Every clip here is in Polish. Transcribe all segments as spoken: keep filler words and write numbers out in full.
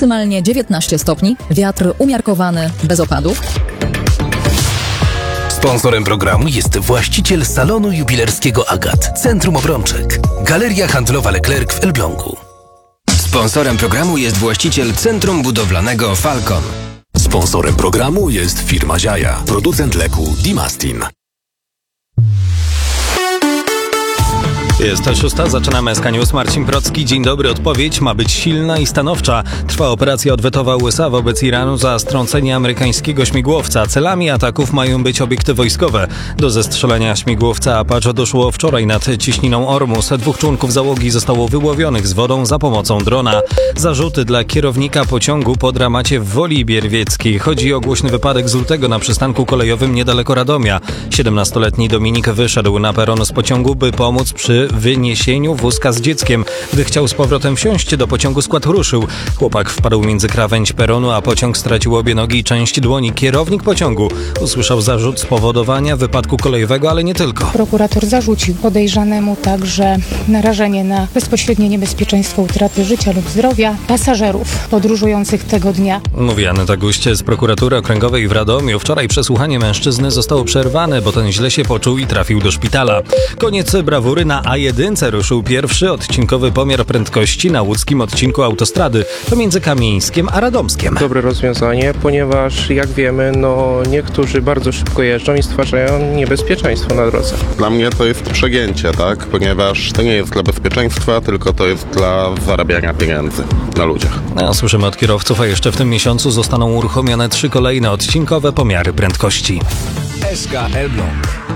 maksymalnie dziewiętnaście stopni, wiatr umiarkowany, bez opadów. Sponsorem programu jest właściciel salonu jubilerskiego Agat, Centrum Obrączek, Galeria Handlowa Leclerc w Elblągu. Sponsorem programu jest właściciel Centrum Budowlanego Falcon. Sponsorem programu jest firma Ziaja, producent leku Dimastin. Jest to szósta, zaczynamy S K News. Marcin Procki. Dzień dobry. Odpowiedź ma być silna i stanowcza. Trwa operacja odwetowa U S A wobec Iranu za strącenie amerykańskiego śmigłowca. Celami ataków mają być obiekty wojskowe. Do zestrzelenia śmigłowca Apache doszło wczoraj nad cieśniną Ormus. Dwóch członków załogi zostało wyłowionych z wodą za pomocą drona. Zarzuty dla kierownika pociągu po dramacie w Woli Bierwieckiej. Chodzi o głośny wypadek z lutego na przystanku kolejowym niedaleko Radomia. siedemnastoletni Dominik wyszedł na peron z pociągu, by pomóc przy wyniesieniu wózka z dzieckiem. Gdy chciał z powrotem wsiąść do pociągu, skład ruszył. Chłopak wpadł między krawędź peronu, a pociąg stracił obie nogi i część dłoni. Kierownik pociągu usłyszał zarzut spowodowania wypadku kolejowego, ale nie tylko. Prokurator zarzucił podejrzanemu także narażenie na bezpośrednie niebezpieczeństwo utraty życia lub zdrowia pasażerów podróżujących tego dnia. Mówi Aneta Guście z prokuratury okręgowej w Radomiu. Wczoraj przesłuchanie mężczyzny zostało przerwane, bo ten źle się poczuł i trafił do szpitala. Koniec brawury na A jeden ruszył pierwszy odcinkowy pomiar prędkości na łódzkim odcinku autostrady pomiędzy Kamieńskiem a Radomskiem. Dobre rozwiązanie, ponieważ jak wiemy, no niektórzy bardzo szybko jeżdżą i stwarzają niebezpieczeństwo na drodze. Dla mnie to jest przegięcie, tak? Ponieważ to nie jest dla bezpieczeństwa, tylko to jest dla zarabiania pieniędzy na ludziach. No, słyszymy od kierowców, a jeszcze w tym miesiącu zostaną uruchomione trzy kolejne odcinkowe pomiary prędkości. S K Elbląg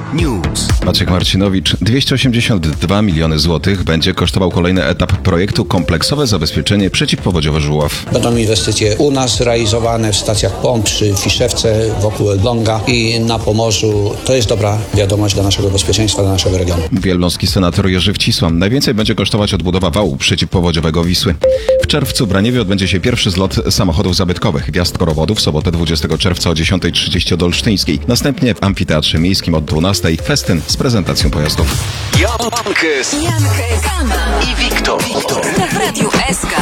News. Maciek Marcinowicz. dwieście osiemdziesiąt dwa miliony złotych będzie kosztował kolejny etap projektu Kompleksowe Zabezpieczenie Przeciwpowodziowe Żuław. Będą inwestycje u nas realizowane w stacjach pomp przy Fiszewce, wokół Elbląga i na Pomorzu. To jest dobra wiadomość dla naszego bezpieczeństwa, dla naszego regionu. Wielbląski senator Jerzy Wcisła. Najwięcej będzie kosztować odbudowa wału przeciwpowodziowego Wisły. W czerwcu w Braniewie odbędzie się pierwszy zlot samochodów zabytkowych Gwiazd Korowodu w sobotę dwudziestego czerwca o dziesiąta trzydzieści od Olsztyńskiej. Następnie w Amfiteatrze Miejskim od dwunastej festyn z prezentacją pojazdów. Jankes, i Wiktor. W Radiu S K.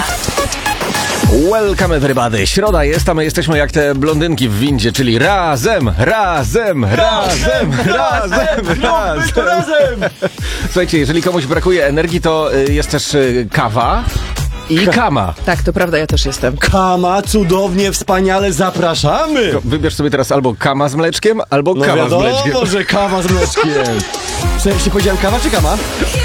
Welcome everybody. Środa jest, a my jesteśmy jak te blondynki w windzie, czyli razem, razem, razem, razem, razem, razem. Słuchajcie, jeżeli komuś brakuje energii, to jest też kawa. I kama. Tak, to prawda, ja też jestem. Kama, cudownie, wspaniale, zapraszamy! To wybierz sobie teraz albo kama z mleczkiem, albo no kawa wiadomo, z mleczkiem. No że kawa z mleczkiem. Przecież powiedziałem kawa czy kama?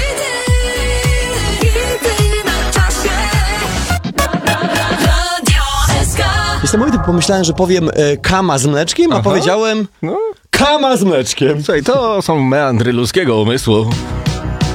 Niesamowite, pomyślałem, że powiem e, kama z mleczkiem, a Aha. powiedziałem no. kama z mleczkiem. Słuchaj, to są meandry ludzkiego umysłu.